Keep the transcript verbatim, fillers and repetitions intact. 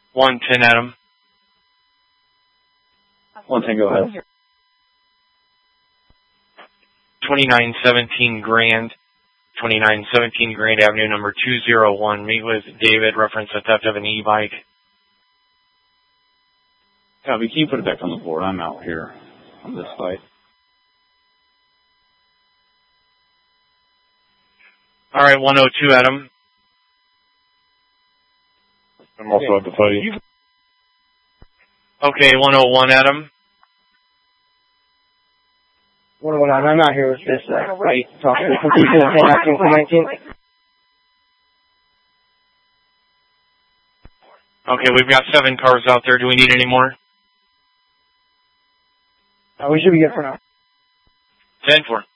one ten, Adam. one ten, go ahead. twenty-nine seventeen Grand, twenty-nine seventeen Grand Avenue, number two oh one. Meet with David, reference a theft of an e-bike. Copy, can you put it back on the board? I'm out here on this fight. All right, one oh two, Adam. I'm also at the fight. Okay, one oh one, Adam. one oh one, I'm not here with this uh, fight. Talking to some people in ten nineteen. Okay, we've got seven cars out there. Do we need any more? Uh, we should be good for now. ten four.